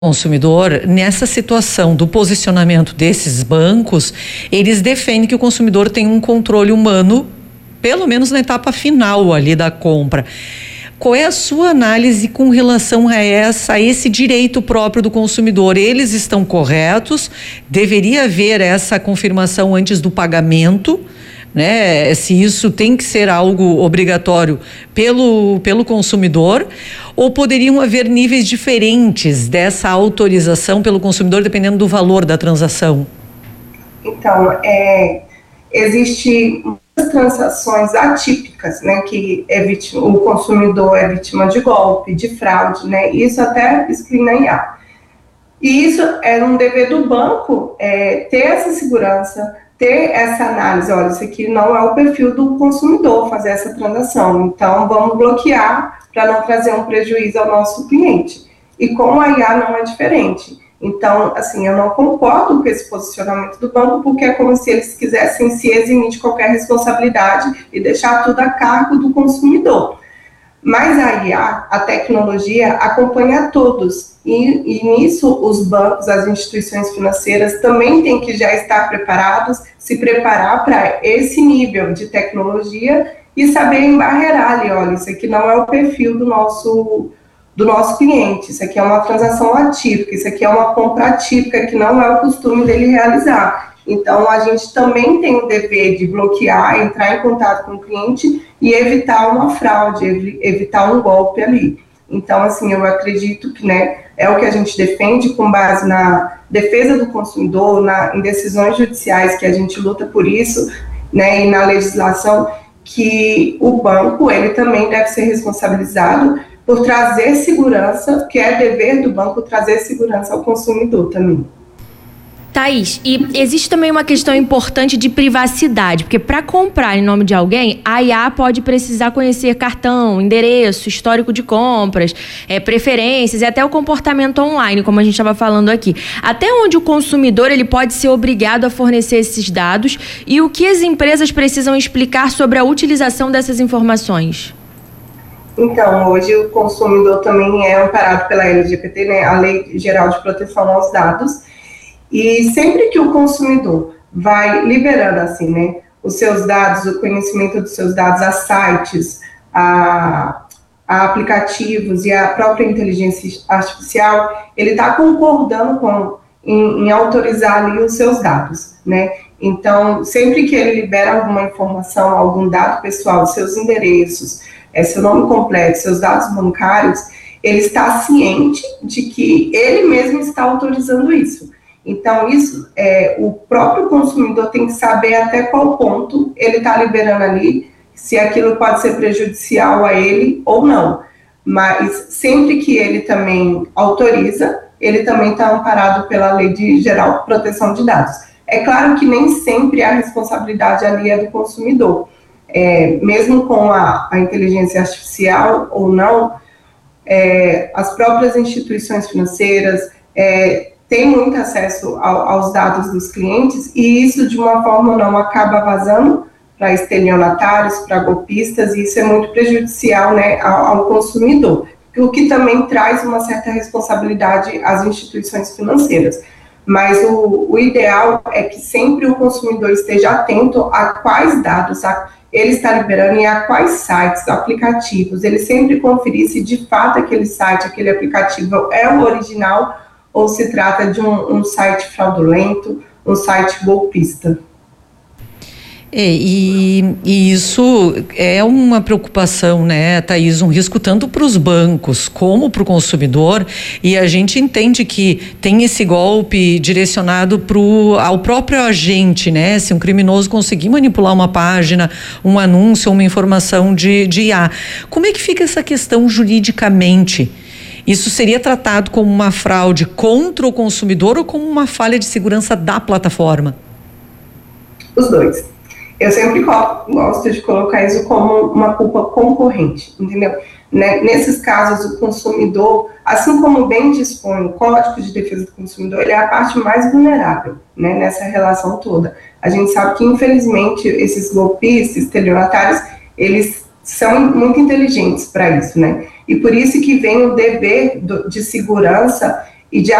consumidor, nessa situação do posicionamento desses bancos, eles defendem que o consumidor tem um controle humano, pelo menos na etapa final ali da compra. Qual é a sua análise com relação a esse direito próprio do consumidor? Eles estão corretos? Deveria haver essa confirmação antes do pagamento, né? Se isso tem que ser algo obrigatório pelo consumidor, ou poderiam haver níveis diferentes dessa autorização pelo consumidor dependendo do valor da transação? Então, existe muitas transações atípicas, né, que o consumidor é vítima de golpe, de fraude, né, isso até exclui IA. E isso é um dever do banco ter essa segurança, ter essa análise, olha, isso aqui não é o perfil do consumidor fazer essa transação, então vamos bloquear para não trazer um prejuízo ao nosso cliente. E com a IA não é diferente. Então, assim, eu não concordo com esse posicionamento do banco, porque é como se eles quisessem se eximir de qualquer responsabilidade e deixar tudo a cargo do consumidor. Mas a IA, a tecnologia, acompanha todos. E nisso, os bancos, as instituições financeiras também têm que já estar preparados, se preparar para esse nível de tecnologia e saber embarrear ali, olha, isso aqui não é o perfil do nosso cliente, isso aqui é uma transação atípica, isso aqui é uma compra atípica que não é o costume dele realizar. Então, a gente também tem o dever de bloquear, entrar em contato com o cliente e evitar uma fraude, evitar um golpe ali. Então, assim, eu acredito que, né, é o que a gente defende com base na defesa do consumidor, em decisões judiciais que a gente luta por isso, né, e na legislação, que o banco, ele também deve ser responsabilizado por trazer segurança, que é dever do banco trazer segurança ao consumidor também. Thaís, e existe também uma questão importante de privacidade, porque para comprar em nome de alguém, a IA pode precisar conhecer cartão, endereço, histórico de compras, preferências e até o comportamento online, como a gente estava falando aqui. Até onde o consumidor ele pode ser obrigado a fornecer esses dados e o que as empresas precisam explicar sobre a utilização dessas informações? Então, hoje o consumidor também é amparado pela LGPD, né, a Lei Geral de Proteção aos Dados, e sempre que o consumidor vai liberando, assim, né, os seus dados, o conhecimento dos seus dados a sites, a aplicativos e a própria inteligência artificial, ele está concordando em autorizar ali os seus dados, né? Então, sempre que ele libera alguma informação, algum dado pessoal, seus endereços, seu nome completo, seus dados bancários, ele está ciente de que ele mesmo está autorizando isso. Então, isso, o próprio consumidor tem que saber até qual ponto ele está liberando ali, se aquilo pode ser prejudicial a ele ou não. Mas sempre que ele também autoriza, ele também está amparado pela Lei Geral de Proteção de Dados. É claro que nem sempre a responsabilidade ali é do consumidor. Mesmo com a inteligência artificial ou não, as próprias instituições financeiras têm muito acesso aos dados dos clientes e isso, de uma forma ou não, acaba vazando para estelionatários, para golpistas, e isso é muito prejudicial, né, ao consumidor, o que também traz uma certa responsabilidade às instituições financeiras. Mas o ideal é que sempre o consumidor esteja atento a quais dados ele está liberando e a quais sites, aplicativos, ele sempre conferir se de fato aquele site, aquele aplicativo é o original ou se trata de um site fraudulento, um site golpista. E isso é uma preocupação, né, Thaís? Um risco tanto para os bancos como para o consumidor, e a gente entende que tem esse golpe direcionado ao próprio agente, né? Se um criminoso conseguir manipular uma página, um anúncio, uma informação de IA. Como é que fica essa questão juridicamente? Isso seria tratado como uma fraude contra o consumidor ou como uma falha de segurança da plataforma? Os dois. Eu sempre gosto de colocar isso como uma culpa concorrente, entendeu? Nesses casos, o consumidor, assim como bem dispõe o Código de Defesa do Consumidor, ele é a parte mais vulnerável, né, nessa relação toda. A gente sabe que, infelizmente, esses golpistas, estelionatários, eles são muito inteligentes para isso, né? E por isso que vem o dever de segurança e de